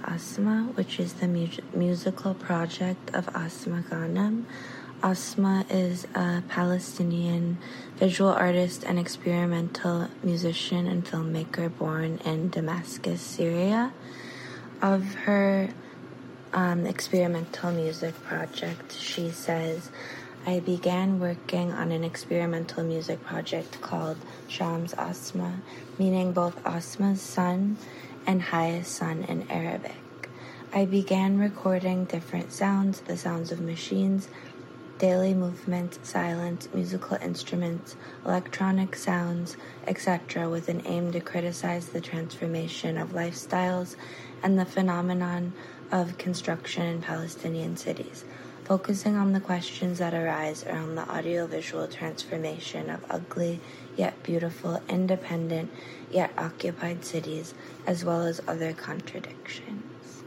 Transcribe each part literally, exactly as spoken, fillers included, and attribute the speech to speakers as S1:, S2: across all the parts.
S1: Asma, which is the mu- musical project of Asma Ghanem. Asma is a Palestinian visual artist and experimental musician and filmmaker born in Damascus, Syria. Of her um, experimental music project, she says, I began working on an experimental music project called Shams Asma, meaning both Asma's sun and highest sun in Arabic. I began recording different sounds, the sounds of machines, daily movement, silence, musical instruments, electronic sounds, et cetera, with an aim to criticize the transformation of lifestyles and the phenomenon of construction in Palestinian cities, focusing on the questions that arise around the audiovisual transformation of ugly yet beautiful, independent yet occupied cities, as well as other contradictions.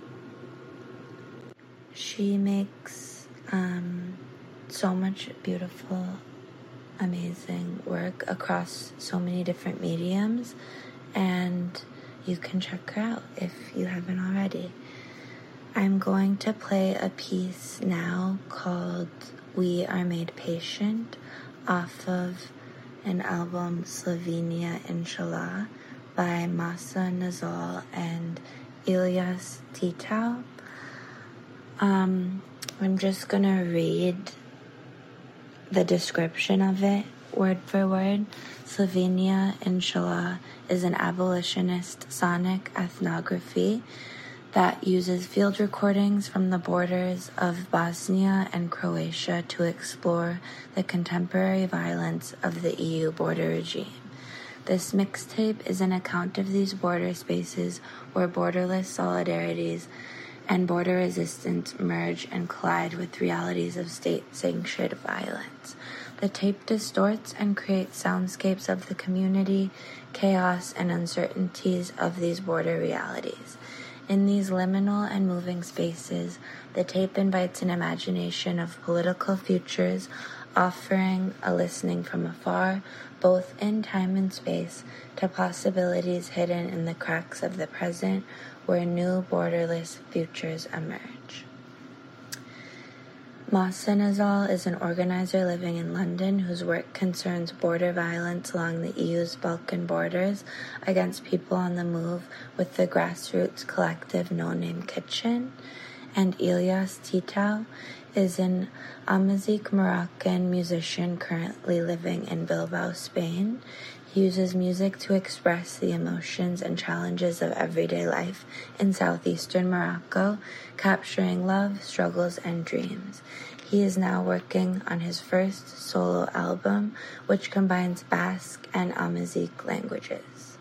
S1: She makes um, so much beautiful, amazing work across so many different mediums, and you can check her out if you haven't already. I'm going to play a piece now called We Are Made Patient off of an album Slovenia Inshallah by Masa Nazal and Ilyas Titau. Um, I'm just going to read the description of it word for word. Slovenia Inshallah is an abolitionist sonic ethnography that uses field recordings from the borders of Bosnia and Croatia to explore the contemporary violence of the E U border regime. This mixtape is an account of these border spaces where borderless solidarities and border resistance merge and collide with realities of state-sanctioned violence. The tape distorts and creates soundscapes of the community, chaos, and uncertainties of these border realities. In these liminal and moving spaces, the tape invites an imagination of political futures, offering a listening from afar, both in time and space, to possibilities hidden in the cracks of the present, where new borderless futures emerge. Masa Nazal is an organizer living in London whose work concerns border violence along the E U's Balkan borders against people on the move with the grassroots collective No Name Kitchen. And Ilyas Titau is an Amazigh Moroccan musician currently living in Bilbao, Spain. He uses music to express the emotions and challenges of everyday life in southeastern Morocco, capturing love, struggles, and dreams. He is now working on his first solo album, which combines Basque and Amazigh languages.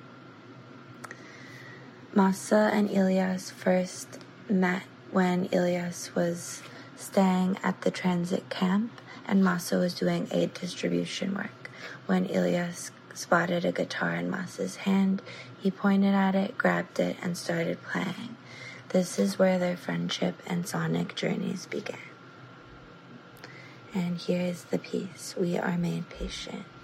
S1: Masa and Ilyas first met when Ilyas was staying at the transit camp and Masa was doing aid distribution work. When Ilyas spotted a guitar in Masa's hand, he pointed at it, grabbed it, and started playing. This is where their friendship and sonic journeys began. And here is the piece, We Are Made Patient.